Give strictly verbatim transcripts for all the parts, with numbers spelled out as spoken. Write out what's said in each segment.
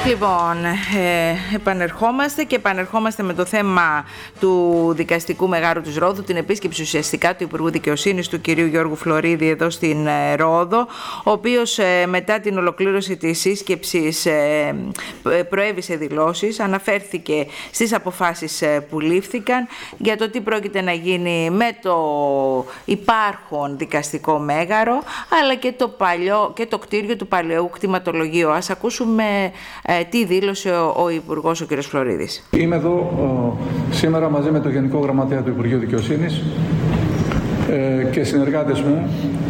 Λοιπόν, ε, επανερχόμαστε και επανερχόμαστε με το θέμα του δικαστικού μεγάρου της Ρόδου, την επίσκεψη ουσιαστικά του Υπουργού Δικαιοσύνης του κυρίου Γιώργου Φλωρίδη εδώ στην ε, Ρόδο, ο οποίος ε, μετά την ολοκλήρωση της σύσκεψης ε, προέβη σε δηλώσεις, αναφέρθηκε στις αποφάσεις ε, που λήφθηκαν για το τι πρόκειται να γίνει με το υπάρχον δικαστικό μέγαρο, αλλά και το, παλιό, και το κτίριο του παλαιού κτηματολογίου. Ας ακούσουμε Ε, τι δήλωσε ο, ο Υπουργός, ο κ. Φλωρίδης. Είμαι εδώ ο, σήμερα μαζί με τον Γενικό Γραμματέα του Υπουργείου Δικαιοσύνης ε, και συνεργάτες μου,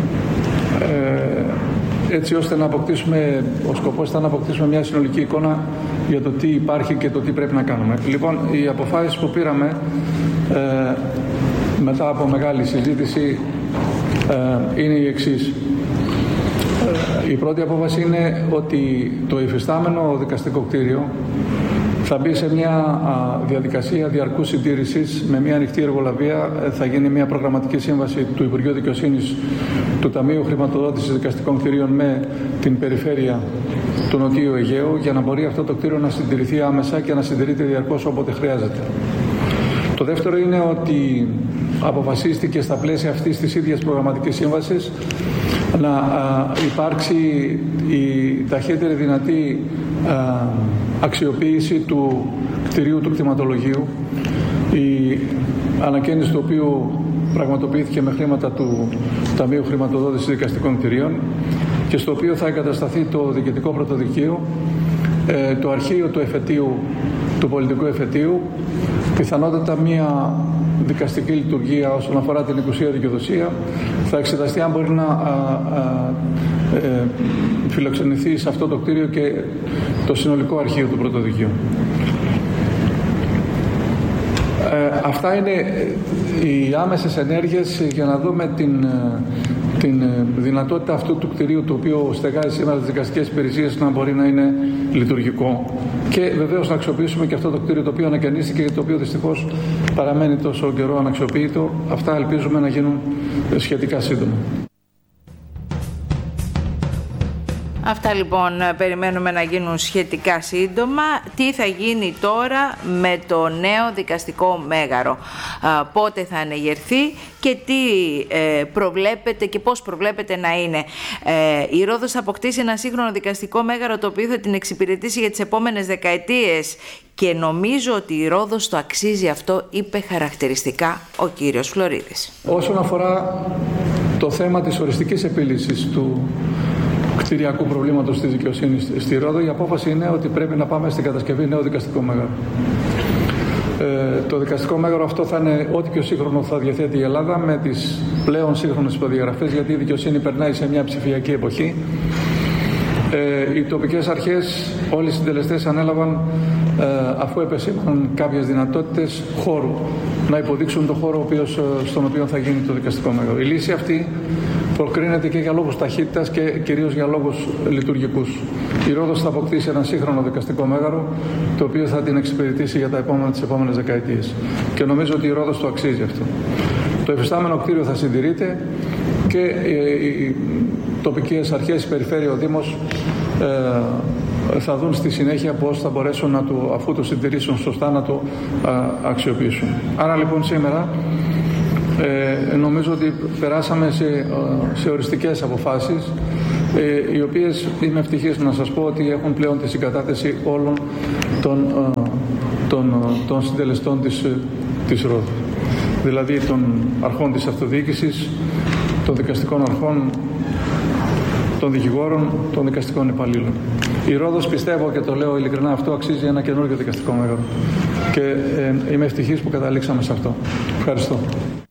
ε, έτσι ώστε να αποκτήσουμε, ο σκοπός ήταν να αποκτήσουμε μια συνολική εικόνα για το τι υπάρχει και το τι πρέπει να κάνουμε. Λοιπόν, οι αποφάσεις που πήραμε ε, μετά από μεγάλη συζήτηση ε, είναι οι εξής. Η πρώτη απόφαση είναι ότι το υφιστάμενο δικαστικό κτίριο θα μπει σε μια διαδικασία διαρκούς συντήρησης με μια ανοιχτή εργολαβία. Θα γίνει μια προγραμματική σύμβαση του Υπουργείου Δικαιοσύνης, του Ταμείου Χρηματοδότησης Δικαστικών Κτιρίων με την περιφέρεια του Νοτιού Αιγαίου, για να μπορεί αυτό το κτίριο να συντηρηθεί άμεσα και να συντηρείται διαρκώς όποτε χρειάζεται. Το δεύτερο είναι ότι αποφασίστηκε στα πλαίσια αυτής της ίδιας προγραμματικής σύμβασης να α, υπάρξει η ταχύτερη δυνατή α, αξιοποίηση του κτηρίου του κτηματολογίου, η ανακαίνιση του οποίου πραγματοποιήθηκε με χρήματα του Ταμείου Χρηματοδότησης Δικαστικών Κτιρίων και στο οποίο θα εγκατασταθεί το διοικητικό πρωτοδικείο, ε, το αρχείο του εφετείου, του πολιτικού εφετείου, πιθανότατα μία δικαστική λειτουργία όσον αφορά την οικουσία δικαιοδοσία. Θα εξεταστεί αν μπορεί να α, α, ε, φιλοξενηθεί σε αυτό το κτίριο και το συνολικό αρχείο του πρωτοδικείου. Ε, αυτά είναι οι άμεσες ενέργειες για να δούμε την, την δυνατότητα αυτού του κτηρίου, το οποίο στεγάζει σήμερα τις δικαστικές υπηρεσίες, να μπορεί να είναι λειτουργικό. Και βεβαίως να αξιοποιήσουμε και αυτό το κτίριο το οποίο ανακαινίστηκε και το οποίο δυστυχώς παραμένει τόσο καιρό αναξιοποιητό. Αυτά ελπίζουμε να γίνουν σχετικά σύντομα. Αυτά λοιπόν περιμένουμε να γίνουν σχετικά σύντομα. Τι θα γίνει τώρα με το νέο δικαστικό μέγαρο, πότε θα ανεγερθεί και τι προβλέπετε και πώς προβλέπετε να είναι. Η Ρόδος θα αποκτήσει ένα σύγχρονο δικαστικό μέγαρο, το οποίο θα την εξυπηρετήσει για τις επόμενες δεκαετίες, και νομίζω ότι η Ρόδος το αξίζει αυτό, είπε χαρακτηριστικά ο κύριος Φλωρίδης. Όσον αφορά το θέμα της οριστικής επίλυσης του κτηριακού προβλήματος της δικαιοσύνης στη Ρόδο, η απόφαση είναι ότι πρέπει να πάμε στην κατασκευή νέου δικαστικού μέγαρου. Ε, το δικαστικό μέγαρο αυτό θα είναι ό,τι πιο σύγχρονο θα διαθέτει η Ελλάδα, με τις πλέον σύγχρονες προδιαγραφές, γιατί η δικαιοσύνη περνάει σε μια ψηφιακή εποχή. Ε, οι τοπικές αρχές, όλοι οι συντελεστές ανέλαβαν, ε, αφού επεσήμαναν κάποιες δυνατότητες χώρου, να υποδείξουν το χώρο ο οποίος, στον οποίο θα γίνει το δικαστικό μέγαρο. Η λύση αυτή προκρίνεται και για λόγους ταχύτητας και κυρίως για λόγους λειτουργικούς. Η Ρόδος θα αποκτήσει ένα σύγχρονο δικαστικό μέγαρο, το οποίο θα την εξυπηρετήσει για τα επόμενα, τις επόμενες δεκαετίες. Και νομίζω ότι η Ρόδος το αξίζει αυτό. Το εφιστάμενο κτίριο θα συντηρείται και οι τοπικές αρχές, η περιφέρεια, ο Δήμος ε, θα δουν στη συνέχεια πώς θα μπορέσουν να το, αφού το συντηρήσουν σωστά, να το α, αξιοποιήσουν. Άρα λοιπόν σήμερα Ε, νομίζω ότι περάσαμε σε, σε οριστικές αποφάσεις, ε, οι οποίες είμαι ευτυχής να σας πω ότι έχουν πλέον τη συγκατάθεση όλων των, των, των συντελεστών της, της Ρόδου. Δηλαδή των αρχών της αυτοδιοίκησης, των δικαστικών αρχών, των δικηγόρων, των δικαστικών υπαλλήλων. Η Ρόδος, πιστεύω και το λέω ειλικρινά αυτό, αξίζει ένα καινούργιο δικαστικό μέγαρο. Και ε, είμαι ευτυχής που καταλήξαμε σε αυτό. Ευχαριστώ.